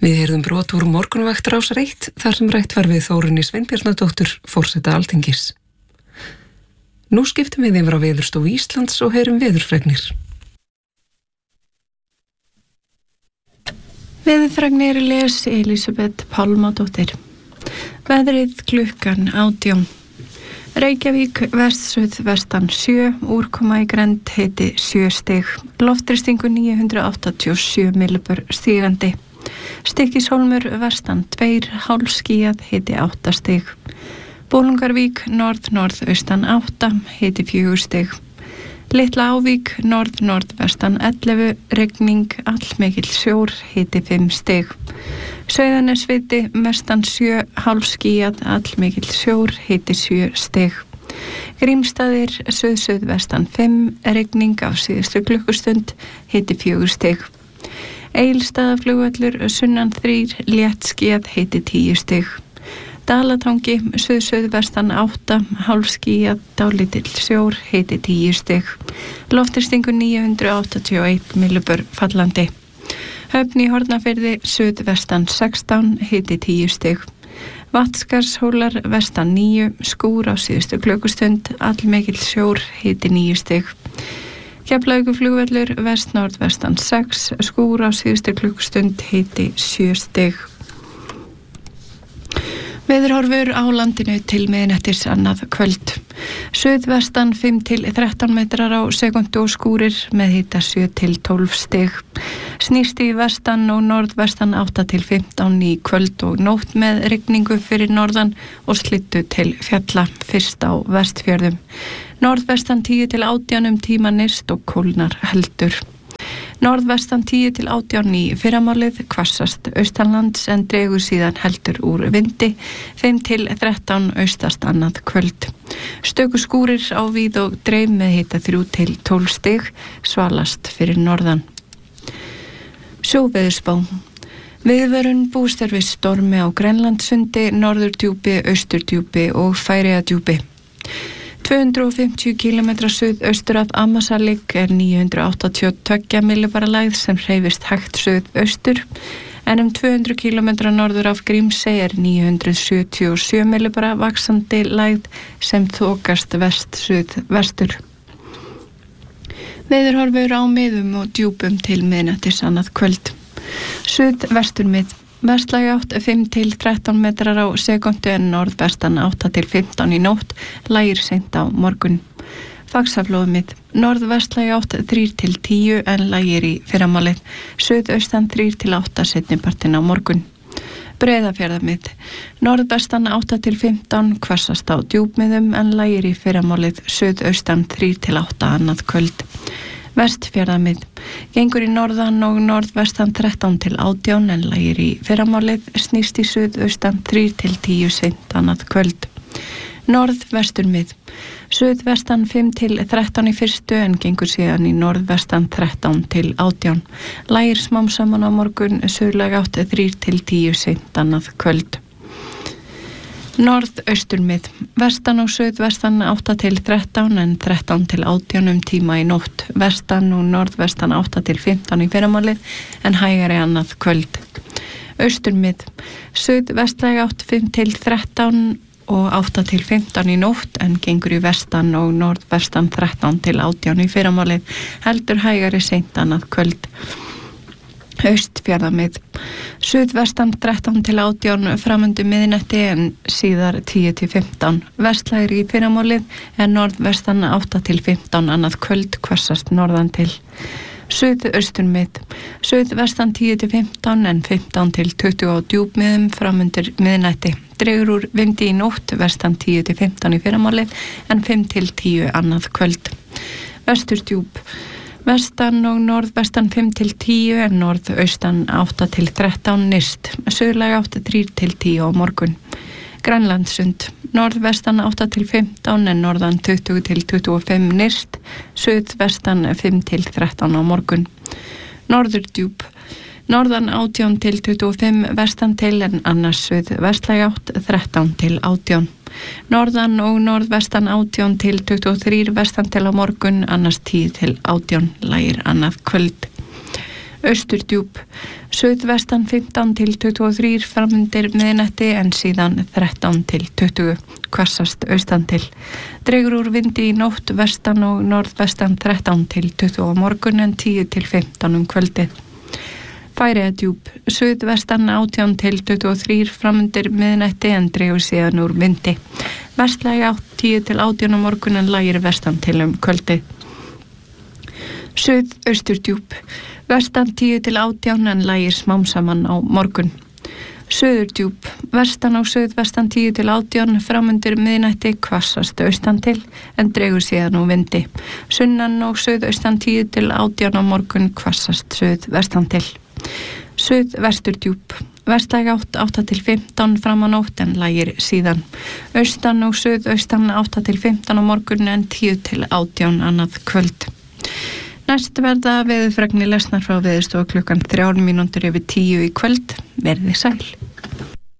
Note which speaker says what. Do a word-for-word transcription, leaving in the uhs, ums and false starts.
Speaker 1: Við heyrðum brot úr morgunvakt Rásar eitt þar sem rætt var við Þórunni Sveinbjarnardóttur, forseta Alþingis. Nú skiptum við yfir á Veðurstofu Íslands og heyrum veðurfregnir.
Speaker 2: Veðurfregnir les Elísabet Pálmadóttir. Veðrið klukkan átján. Reykjavík vestsuð vestan sjö, úrkoma í grennd hiti sjö stig, loftþrýstingur níu hundruð áttatíu og sjö millibör stígandi. Stykkishólmur vestan tveir, hálfskýjað hiti átta stig. Bolungarvík norð-norðaustan átta, hiti fjögur stig. Litla Ávík norð-norðvestan ellefu, rigning allmikill sjór, hiti fimm stig. Sauðanesviti vestan sjö, hálfskýjað allmikill sjór, hiti sjö stig. Grímsstaðir suð-suðvestan fimm, rigning á síðustu klukkustund, hiti fjögur stig. Egilsstaðaflugvöllur sunnan þrír, léttskýjað, hiti tíu stig. Dalatangi suð-suðvestan átta, hálfskýjað, dálítill sjór, hiti tíu stig. Loftþrýstingur níu hundruð áttatíu og einn millibör fallandi. Höfn í Hornafirði suðvestan sextán, hiti tíu stig. Vatnsskarðshólar vestan níu, skúr á síðustu klukkustund, allmikill sjór, hiti níu stig. Keflavíkurflugvöllur vest-norðvestan sex, skúr á síðustu klukkustund, hiti sjö stig. Veðurhorfur á landinu til miðnættis annað kvöld. Suðvestan fimm til þrettán metrar á sekundu og skúrir með hita sjö til tólf stig. Snýst í vestan og norðvestan átta til fimmtán í kvöld og nótt með rigningu fyrir norðan og slyddu til fjalla fyrst á Vestfjörðum. Norðvestan tíu til átján um tíma nyrst og kólnar heldur. Norðvestan tíu til átján í fyrramálið, hvassast austanlands en dregur síðan heldur úr vindi, fimm til þrettán austast annað kvöld. Stöku skúrir á víð og dreif með hita þrjú til tólf stig, svalast fyrir norðan. Sjóveðurspá. Viðvörun búist er við stormi á Grænlandssundi, Norðurdjúpi, Austurdjúpi og Færeyjadjúpi. tvö hundruð og fimmtíu kílómetra suðaustur af Ammassalik er níu hundruð áttatíu og tvö millibara lægð sem hreyfist hægt suðaustur, en um tvö hundruð kílómetra norður af Grímsey er níu hundruð sjötíu og sjö millibara vaxandi lægð sem þokast vest-suðvestur. Veðurhorfur á miðum og djúpum til miðnættis annað kvöld. Suðvesturmið. Vestlæg átt fimm til þrettán metrar á sekundu en norðvestan átta til fimmtán í nótt, lægir seint á morgun. Faxaflóðmið. Norðvestlæg átt þrír til tíu en lægir í fyrramálið, suðaustan þrír til átta seinnipartinn á morgun. Breiðafjarðarmið. Norðvestan átta til fimmtán, hvassast á djúpmiðum en lægir í fyrramálið, suðaustan þrír til átta annað kvöld. Vestfjarðamið. Gengur í norðan og norðvestan þrettán til átján en lægir í fyrramálið, snýst í suðaustan þrír til tíu seint annað kvöld. Norðvesturmið. Suðvestan fimm til þrettán í fyrstu en gengur síðan í norðvestan þrettán til átján. Lægir smám saman á morgun, suðlæg átt þrír til tíu seint annað kvöld. Norðausturmið. Vestan og suðvestan átta til þrettán en þrettán til átján um tíma í nótt. Vestan og norðvestan átta til fimmtán í fyrramálið en hægari annað kvöld. Austurmið. Suðvestlæg átt fimm til þrettán og átta til fimmtán í nótt en gengur í vestan og norðvestan þrettán til átján í fyrramálið, heldur hægari seint annað kvöld. Austfjarðamið. Suðvestan þrettán til átján framundu miðnætti en síðar tíu til fimmtán. Vestlægir í fyrramálið en norðvestan átta til fimmtán annað kvöld, hvassast norðan til. Suðausturmið. Suðvestan tíu til fimmtán en fimmtán til tuttugu á djúpmiðum framundur miðnætti. Dregur úr vindi í nótt, vestan tíu til fimmtán í fyrramálið en fimm til tíu annað kvöld. Vesturdjúp. Vestan og norðvestan fimm til tíu en norðaustan átta til þrettán nyrst, suðlæg átta þrír til tíu á morgun. Grænlandssund. Norðvestan átta til fimmtán en norðan tuttugu til tuttugu og fimm nyrst, suðvestan fimm til þrettán á morgun. Norðurdjúp. Norðan átján til tuttugu og fimm vestan til en annars suðvestlæg átt þrettán til átján. Norðan og norðvestan átján til tuttugu og þrír vestan til á morgun, annars tíu til átján, lægir annað kvöld. Austurdjúp. Suðvestan fimmtán til tuttugu og þrjú framundir miðnætti en síðan þrettán til tuttugu, hvassast austan til. Dregur úr vindi í nótt vestan og norðvestan þrettán til tuttugu á morgun en tíu til fimmtán um kvöldið. Færeyjadjúp, suðvestan átján til tuttugu og þrjú framundir miðnætti en dregur síðan úr vindi. Vestlæg átt tíu til átján á morgun en lægir vestan til um kvöldið. Suðausturdjúp, vestan tíu til átján en lægir smám saman á morgun. Suðurdjúp, vestan og suðvestan tíu til átján framundir miðnætti hvassast austan til en dregur síðan úr vindi. Sunnan og suðaustan tíu til átján á morgun hvassast suðvestan til. Suðvesturdjúp, vestlæg átt átta til fimmtán fram á nótt en lægir síðan. Austan og suðaustan átta til fimmtán á morgun en tíu til átján annað kvöld. Næst verða veðurfregnir lesnar frá Veðurstofu klukkan þrjár mínútur yfir tíu í kvöld. Verið sæl.